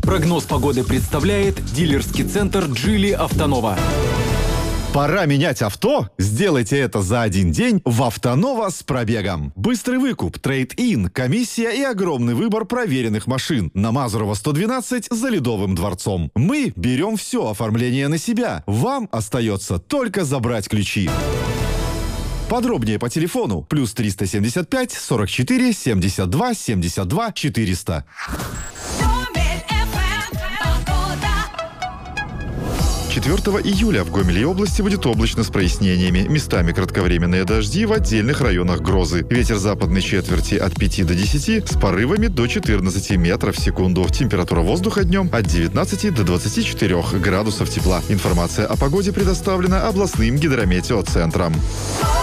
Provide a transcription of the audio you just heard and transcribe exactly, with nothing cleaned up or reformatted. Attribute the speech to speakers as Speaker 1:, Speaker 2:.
Speaker 1: Прогноз погоды представляет дилерский центр «Джили Автонова».
Speaker 2: Пора менять авто? Сделайте это за один день в «Автонова» с пробегом. Быстрый выкуп, трейд-ин, комиссия и огромный выбор проверенных машин. На Мазурова сто двенадцать за Ледовым дворцом. Мы берем все оформление на себя. Вам остается только забрать ключи. Подробнее по телефону плюс триста семьдесят пять сорок четыре семьдесят два семьдесят два четыреста. четвёртого июля в Гомеле и области будет облачно с прояснениями. Местами кратковременные дожди, в отдельных районах грозы. Ветер западной четверти от пяти до десяти, с порывами до четырнадцати метров в секунду. Температура воздуха днем от девятнадцати до двадцати четырёх градусов тепла. Информация о погоде предоставлена областным гидрометеоцентром.